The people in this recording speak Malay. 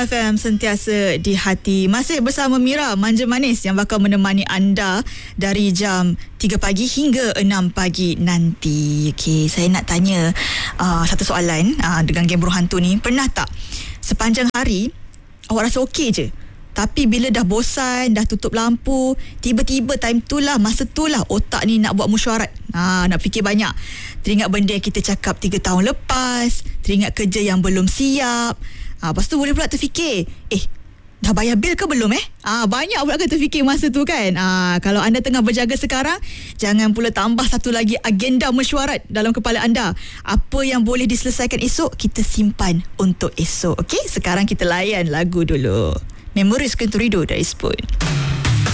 FM sentiasa di hati. Masih bersama Mira, manja manis yang bakal menemani anda dari jam 3 pagi hingga 6 pagi nanti. Okey, saya nak tanya satu soalan dengan game Burung Hantu ni. Pernah tak sepanjang hari awak rasa okey je, tapi bila dah bosan, dah tutup lampu, tiba-tiba masa tu lah otak ni nak buat mesyuarat, nak fikir banyak. Teringat benda yang kita cakap 3 tahun lepas, teringat kerja yang belum siap. Lepas tu boleh pula terfikir, dah bayar bil ke belum banyak pula kan terfikir masa tu kan. Kalau anda tengah berjaga sekarang, jangan pula tambah satu lagi agenda mesyuarat dalam kepala anda. Apa yang boleh diselesaikan esok, kita simpan untuk esok. Okey, sekarang kita layan lagu dulu. Memories Kenturido dari Spoon.